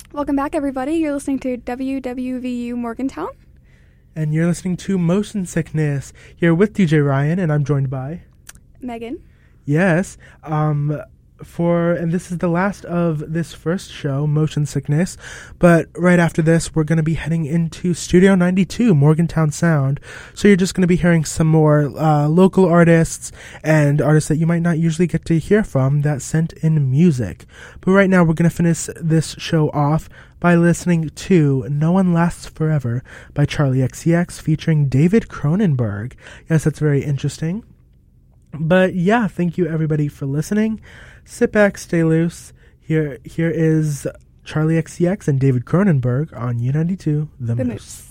Welcome back, everybody. You're listening to WWVU Morgantown. And you're listening to Motion Sickness here with DJ Ryan, and I'm joined by Megan. Yes. And this is the last of this first show, Motion Sickness. But right after this, we're going to be heading into Studio 92, Morgantown Sound. So you're just going to be hearing some more local artists and artists that you might not usually get to hear from that sent in music. But right now, we're going to finish this show off by listening to No One Lasts Forever by Charlie XCX featuring David Cronenberg. Yes, that's very interesting. But yeah, thank you everybody for listening. Sit back, stay loose. Here is Charlie XCX and David Cronenberg on U92, The Moose.